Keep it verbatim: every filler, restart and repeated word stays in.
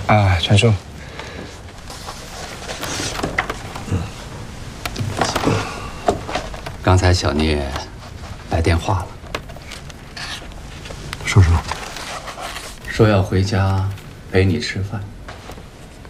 啊，陈叔。 刚才小聂来电话了， 说什么？ 说要回家陪你吃饭。